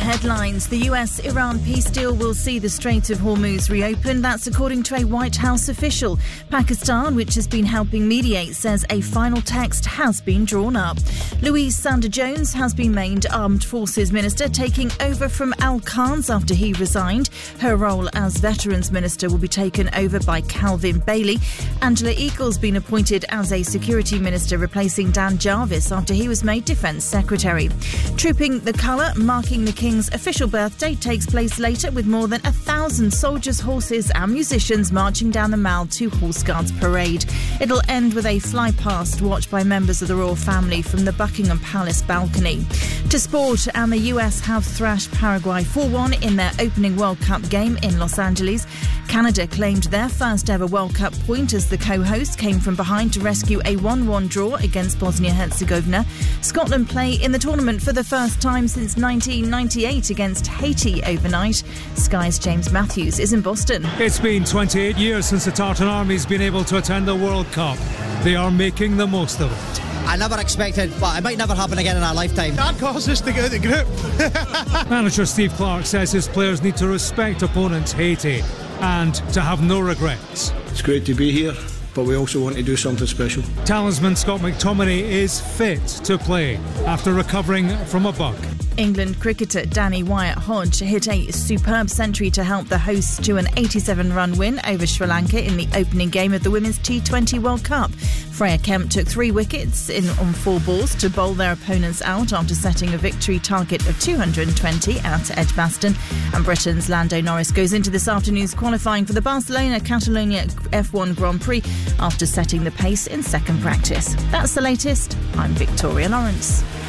headlines. The US-Iran peace deal will see the Strait of Hormuz reopened. That's according to a White House official. Pakistan, which has been helping mediate, says a final text has been drawn up. Louise Sanders-Jones has been named Armed Forces Minister, taking over from Al Khan's after he resigned. Her role as Veterans Minister will be taken over by Calvin Bailey. Angela Eagle's been appointed as a Security Minister, replacing Dan Jarvis after he was made Defence Secretary. Trooping the Colour, marking the King's official birthday, takes place later with more than 1,000 soldiers, horses and musicians marching down the Mall to Horse Guards Parade. It'll end with a fly-past watched by members of the royal family from the Buckingham Palace balcony. To sport, and the US have thrashed Paraguay 4-1 in their opening World Cup game in Los Angeles. Canada claimed their first ever World Cup point as the co-host came from behind to rescue a 1-1 draw against Bosnia-Herzegovina. Scotland play in the tournament for the first time since 1998 against Haiti overnight. Sky's James Matthews is in Boston. It's been 28 years since the Tartan Army's been able to attend the World Cup. They are making the most of it. I never expected, but it might never happen again in our lifetime. That caused us to get out of the group. Manager Steve Clarke says his players need to respect opponents Haiti and to have no regrets. It's great to be here, but we also want to do something special. Talisman Scott McTominay is fit to play after recovering from a bug. England cricketer Danny Wyatt-Hodge hit a superb century to help the hosts to an 87-run win over Sri Lanka in the opening game of the Women's T20 World Cup. Freya Kemp took 3 wickets on 4 balls to bowl their opponents out after setting a victory target of 220 at Edgbaston. And Britain's Lando Norris goes into this afternoon's qualifying for the Barcelona-Catalonia F1 Grand Prix after setting the pace in second practice. That's the latest. I'm Victoria Lawrence.